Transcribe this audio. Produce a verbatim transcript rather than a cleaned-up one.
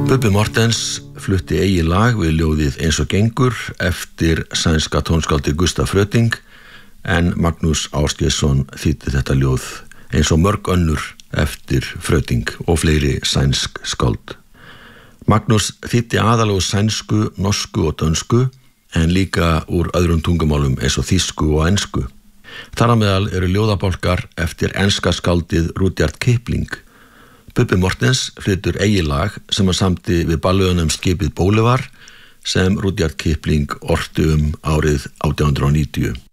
Bubbi Morthens flutti eigið lag við ljóðið Eins og gengur eftir sænska tónskáldið Gustaf Fröding, en Magnús Ásgeirsson þýddi þetta ljóð eins og mörg önnur eftir Fröding og fleiri sænsk skáld. Magnús þýddi aðallega úr sænsku, norsku og dönsku, en líka úr öðrum tungumálum eins og þýsku og ensku. Þar á meðal eru ljóðabálkar eftir enska skáldið Rudyard Kipling. Bubbi Morthens flytur eigið lag sem hann samdi við ballöðunum skipið Bolivar sem Rudyard Kipling orti um árið átján hundrað og níutíu.